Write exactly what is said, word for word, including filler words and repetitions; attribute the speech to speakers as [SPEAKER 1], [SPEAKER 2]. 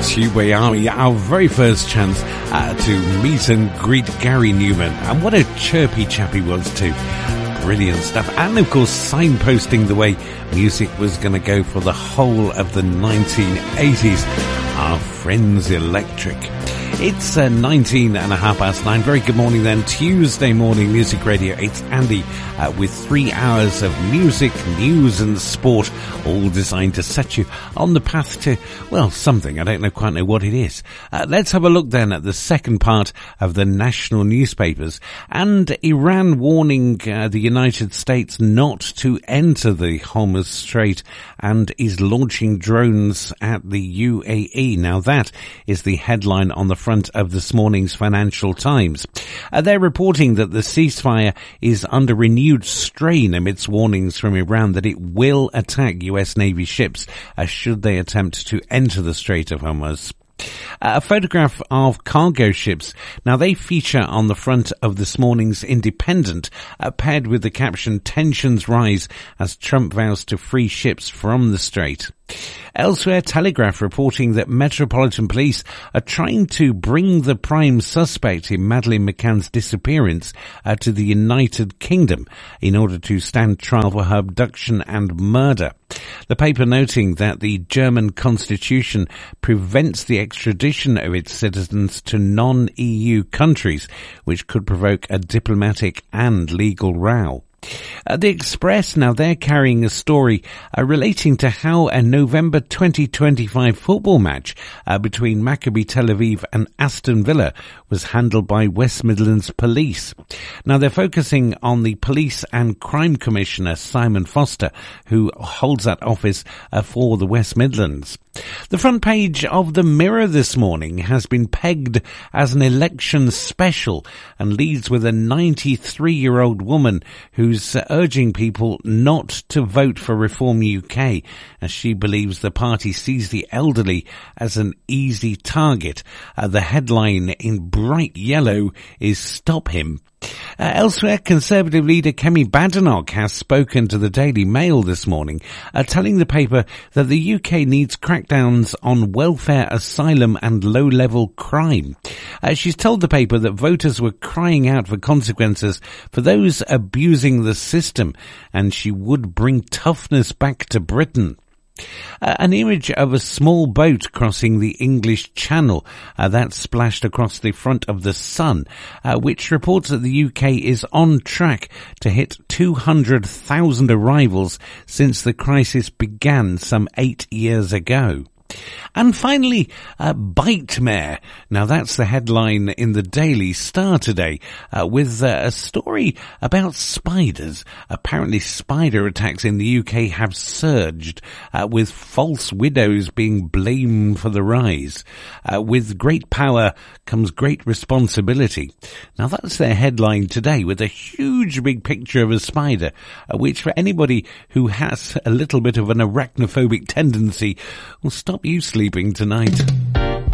[SPEAKER 1] Tubeway Army, our very first chance uh, to meet and greet Gary Newman. And what a chirpy chap he was too. Brilliant stuff. And of course, signposting the way music was going to go for the whole of the nineteen eighties. Our friends Electric. It's uh, nineteen and a half past nine. Very good morning then. Tuesday morning music radio. It's Andy uh, with three hours of music, news and sport, all designed to set you on the path to, well, something. I don't know quite know what it is. Uh, let's have a look then at the second part of the national newspapers. And Iran warning uh, the United States not to enter the Hormuz Strait and is launching drones at the U A E. Now that is the headline on the front of this morning's Financial Times. Uh, they're reporting that the ceasefire is under renewed strain amidst warnings from Iran that it will attack U S Navy ships uh, should they attempt to enter the Strait of Hormuz. Uh, a photograph of cargo ships. Now they feature on the front of this morning's Independent, uh, paired with the caption, "Tensions rise as Trump vows to free ships from the Strait." Elsewhere, Telegraph reporting that Metropolitan Police are trying to bring the prime suspect in Madeleine McCann's disappearance uh, to the United Kingdom in order to stand trial for her abduction and murder. The paper noting that the German constitution prevents the extradition of its citizens to non-E U countries, which could provoke a diplomatic and legal row. Uh, the Express, now they're carrying a story uh, relating to how a November twenty twenty-five football match uh, between Maccabi Tel Aviv and Aston Villa was handled by West Midlands Police. Now they're focusing on the Police and Crime Commissioner Simon Foster, who holds that office uh, for the West Midlands. The front page of the Mirror this morning has been pegged as an election special and leads with a ninety-three-year-old woman who's urging people not to vote for Reform U K as she believes the party sees the elderly as an easy target. Uh, the headline in bright yellow is "Stop Him." Uh, elsewhere, Conservative leader Kemi Badenoch has spoken to the Daily Mail this morning, uh, telling the paper that the U K needs crackdowns on welfare, asylum and low-level crime. Uh, she's told the paper that voters were crying out for consequences for those abusing the system, and she would bring toughness back to Britain. Uh, an image of a small boat crossing the English Channel uh, that splashed across the front of the Sun, uh, which reports that the U K is on track to hit two hundred thousand arrivals since the crisis began some eight years ago. And finally, uh, Bytemare. Now that's the headline in the Daily Star today, uh, with uh, a story about spiders. Apparently spider attacks in the U K have surged, uh, with false widows being blamed for the rise. Uh, with great power comes great responsibility. Now that's their headline today, with a huge big picture of a spider, uh, which for anybody who has a little bit of an arachnophobic tendency will stop you sleeping tonight.